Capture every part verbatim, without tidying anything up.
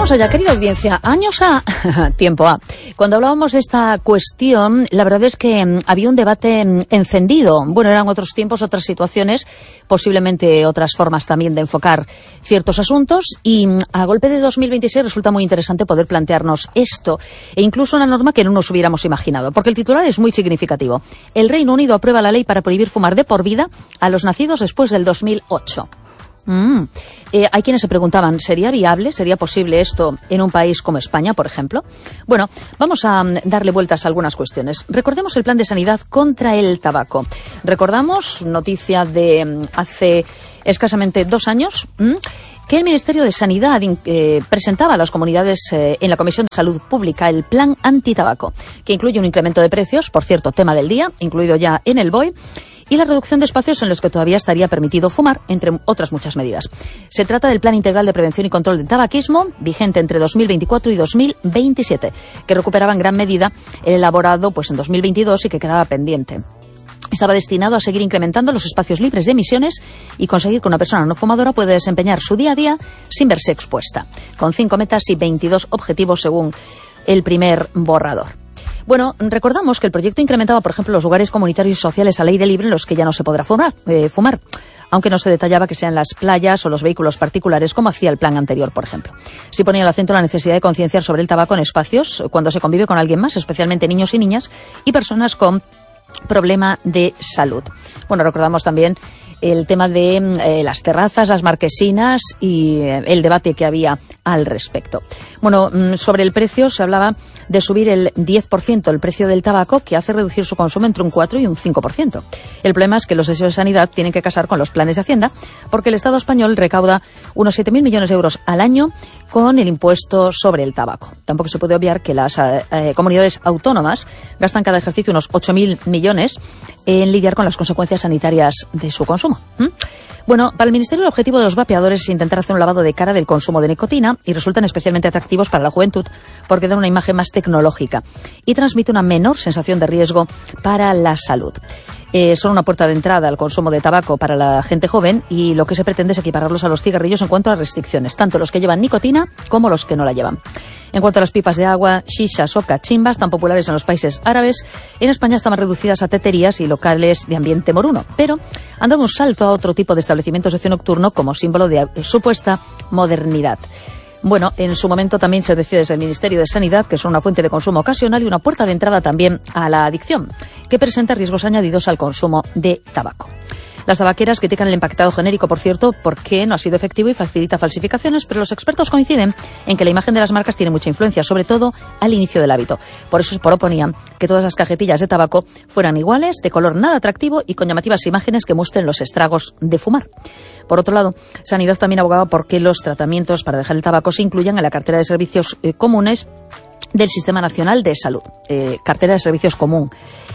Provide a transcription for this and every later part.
Vamos allá, querida audiencia. Años A, tiempo A. Cuando hablábamos de esta cuestión, la verdad es que um, había un debate um, encendido. Bueno, eran otros tiempos, otras situaciones, posiblemente otras formas también de enfocar ciertos asuntos. Y um, a golpe de dos mil veintiséis resulta muy interesante poder plantearnos esto. E incluso una norma que no nos hubiéramos imaginado. Porque el titular es muy significativo. El Reino Unido aprueba la ley para prohibir fumar de por vida a los nacidos después del dos mil ocho. Mm. Eh, hay quienes se preguntaban, ¿sería viable, sería posible esto en un país como España, por ejemplo? Bueno, vamos a um, darle vueltas a algunas cuestiones. Recordemos el plan de sanidad contra el tabaco. Recordamos, noticia de um, hace escasamente dos años, ¿m? que el Ministerio de Sanidad eh, presentaba a las comunidades eh, en la Comisión de Salud Pública el plan antitabaco, que incluye un incremento de precios, por cierto, tema del día, incluido ya en el B O E, y la reducción de espacios en los que todavía estaría permitido fumar, entre otras muchas medidas. Se trata del Plan Integral de Prevención y Control del Tabaquismo, vigente entre dos mil veinticuatro y dos mil veintisiete, que recuperaba en gran medida el elaborado pues, en dos mil veintidós y que quedaba pendiente. Estaba destinado a seguir incrementando los espacios libres de emisiones y conseguir que una persona no fumadora pueda desempeñar su día a día sin verse expuesta, con cinco metas y veintidós objetivos según el primer borrador. Bueno, recordamos que el proyecto incrementaba, por ejemplo, los lugares comunitarios y sociales al aire libre en los que ya no se podrá fumar, eh, fumar, aunque no se detallaba que sean las playas o los vehículos particulares, como hacía el plan anterior, por ejemplo. Sí ponía el acento en la necesidad de concienciar sobre el tabaco en espacios cuando se convive con alguien más, especialmente niños y niñas y personas con problema de salud. Bueno, recordamos también el tema de eh, las terrazas, las marquesinas y eh, el debate que había al respecto. Bueno, sobre el precio se hablaba de subir el diez por ciento el precio del tabaco, que hace reducir su consumo entre un cuatro y un cinco por ciento. El problema es que los deseos de sanidad tienen que casar con los planes de Hacienda, porque el Estado español recauda unos siete mil millones de euros al año con el impuesto sobre el tabaco. Tampoco se puede obviar que las eh, comunidades autónomas gastan cada ejercicio unos ocho mil millones en lidiar con las consecuencias sanitarias de su consumo. ¿Mm? Bueno, para el Ministerio el objetivo de los vapeadores es intentar hacer un lavado de cara del consumo de nicotina y resultan especialmente atractivos para la juventud porque dan una imagen más tecnológica y transmite una menor sensación de riesgo para la salud. Eh, son una puerta de entrada al consumo de tabaco para la gente joven y lo que se pretende es equipararlos a los cigarrillos en cuanto a restricciones, tanto los que llevan nicotina como los que no la llevan. En cuanto a las pipas de agua, shishas o cachimbas, tan populares en los países árabes, en España están reducidas a teterías y locales de ambiente moruno, pero han dado un salto a otro tipo de establecimientos de ocio nocturno como símbolo de supuesta modernidad. Bueno, en su momento también se decía desde el Ministerio de Sanidad que son una fuente de consumo ocasional y una puerta de entrada también a la adicción, que presenta riesgos añadidos al consumo de tabaco. Las tabaqueras critican el empaquetado genérico, por cierto, porque no ha sido efectivo y facilita falsificaciones, pero los expertos coinciden en que la imagen de las marcas tiene mucha influencia, sobre todo al inicio del hábito. Por eso se proponían que todas las cajetillas de tabaco fueran iguales, de color nada atractivo y con llamativas imágenes que muestren los estragos de fumar. Por otro lado, Sanidad también abogaba por que los tratamientos para dejar el tabaco se incluyan en la cartera de servicios eh, comunes del Sistema Nacional de Salud, eh, cartera de servicios común.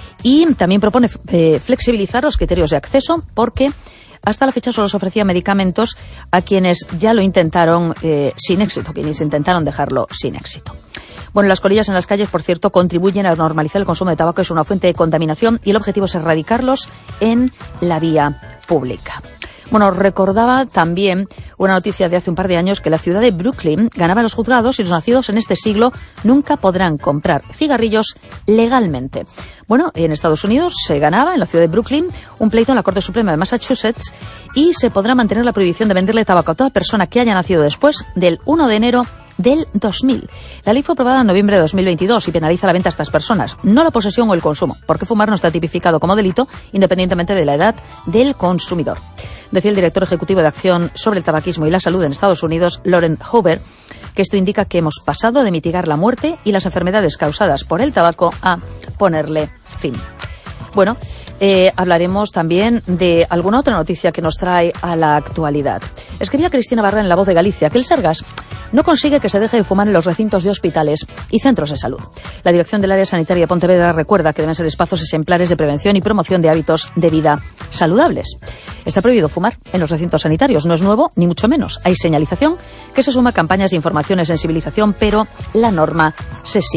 Y también propone eh, flexibilizar los criterios de acceso porque hasta la fecha solo se ofrecía medicamentos a quienes ya lo intentaron eh, sin éxito, quienes intentaron dejarlo sin éxito. Bueno, las colillas en las calles, por cierto, contribuyen a normalizar el consumo de tabaco, es una fuente de contaminación y el objetivo es erradicarlos en la vía pública. Bueno, recordaba también una noticia de hace un par de años que la ciudad de Brooklyn ganaba a los juzgados y los nacidos en este siglo nunca podrán comprar cigarrillos legalmente. Bueno, en Estados Unidos se ganaba en la ciudad de Brooklyn un pleito en la Corte Suprema de Massachusetts y se podrá mantener la prohibición de venderle tabaco a toda persona que haya nacido después del uno de enero del dos mil. La ley fue aprobada en noviembre de dos mil veintidós y penaliza la venta a estas personas, no la posesión o el consumo, porque fumar no está tipificado como delito independientemente de la edad del consumidor. Decía el director ejecutivo de Acción sobre el Tabaquismo y la Salud en Estados Unidos, Lauren Hoover, que esto indica que hemos pasado de mitigar la muerte y las enfermedades causadas por el tabaco a ponerle fin. Bueno, eh, hablaremos también de alguna otra noticia que nos trae a la actualidad. Escribía Cristina Barra en La Voz de Galicia que el Sergas no consigue que se deje de fumar en los recintos de hospitales y centros de salud. La dirección del área sanitaria de Pontevedra recuerda que deben ser espacios ejemplares de prevención y promoción de hábitos de vida saludables. Está prohibido fumar en los recintos sanitarios, no es nuevo ni mucho menos. Hay señalización que se suma a campañas de información y sensibilización, pero la norma se sigue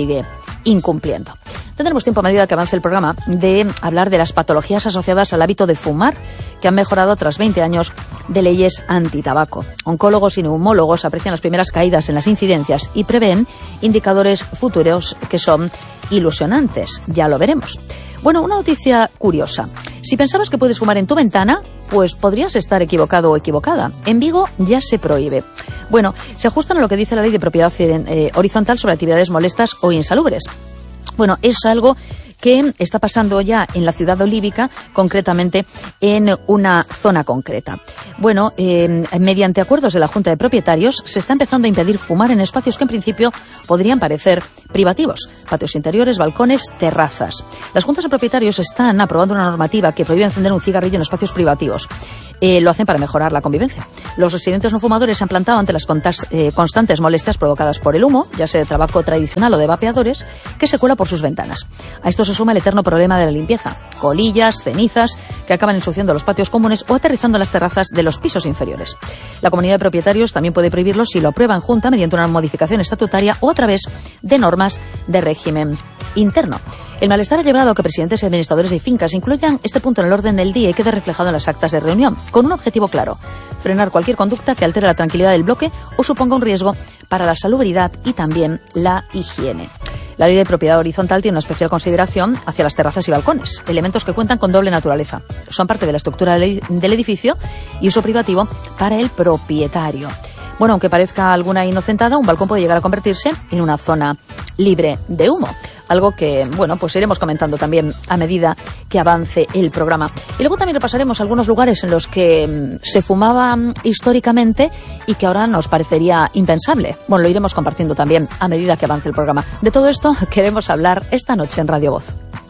incumpliendo. Tendremos tiempo, a medida que avance el programa, de hablar de las patologías asociadas al hábito de fumar, que han mejorado tras veinte años de leyes antitabaco. Oncólogos y neumólogos aprecian las primeras caídas en las incidencias y prevén indicadores futuros que son ilusionantes. Ya lo veremos. Bueno, una noticia curiosa. Si pensabas que puedes fumar en tu ventana, pues podrías estar equivocado o equivocada. En Vigo ya se prohíbe. Bueno, se ajustan a lo que dice la Ley de Propiedad eh, Horizontal sobre actividades molestas o insalubres. Bueno, es algo que está pasando ya en la ciudad olívica, concretamente en una zona concreta. Bueno, eh, mediante acuerdos de la Junta de Propietarios se está empezando a impedir fumar en espacios que en principio podrían parecer privativos: patios interiores, balcones, terrazas. Las juntas de propietarios están aprobando una normativa que prohíbe encender un cigarrillo en espacios privativos. Eh, lo hacen para mejorar la convivencia. Los residentes no fumadores se han plantado ante las contas, eh, constantes molestias provocadas por el humo, ya sea de tabaco tradicional o de vapeadores, que se cuela por sus ventanas. A esto se suma el eterno problema de la limpieza: colillas, cenizas, que acaban ensuciando los patios comunes o aterrizando en las terrazas de los pisos inferiores. La comunidad de propietarios también puede prohibirlo si lo aprueba en junta mediante una modificación estatutaria o a través de normas de régimen interno. El malestar ha llevado a que presidentes y administradores de fincas incluyan este punto en el orden del día y quede reflejado en las actas de reunión, con un objetivo claro: frenar cualquier conducta que altere la tranquilidad del bloque o suponga un riesgo para la salubridad y también la higiene. La Ley de Propiedad Horizontal tiene una especial consideración hacia las terrazas y balcones, elementos que cuentan con doble naturaleza. Son parte de la estructura del edificio y uso privativo para el propietario. Bueno, aunque parezca alguna inocentada, un balcón puede llegar a convertirse en una zona libre de humo. Algo que, bueno, pues iremos comentando también a medida que avance el programa. Y luego también repasaremos algunos lugares en los que se fumaba históricamente y que ahora nos parecería impensable. Bueno, lo iremos compartiendo también a medida que avance el programa. De todo esto queremos hablar esta noche en Radio Voz.